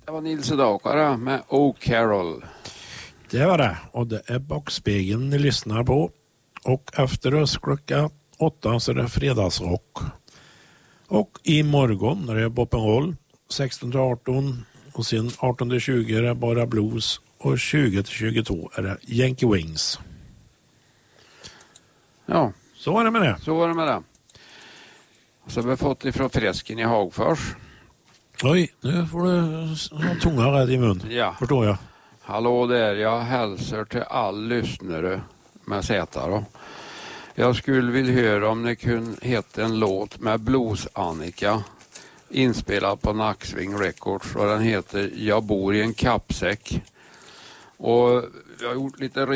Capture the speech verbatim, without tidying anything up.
Det var Nils Sedakare med Oh Carol. Det var det, och det är Backspegeln ni lyssnar på. Och efter oss klockan åtta så är det fredagsrock. Och imorgon är det Boppenroll sexton till arton och sen arton till tjugo är det bara blues och tjugo till tjugotvå är det Yankee Wings. Ja, så var det med det. Så var det med det. Så vi har fått ifrån Fresken i Hagfors. Oj, nu får du ha tunga rädd i mun. Ja. Förstår jag. Hallå där, jag hälsar till all lyssnare med Z då. Jag skulle vilja höra om det kunde heta en låt med Blues Annika inspelad på Nacksving Records och den heter Jag bor i en kappsäck. Och jag har gjort lite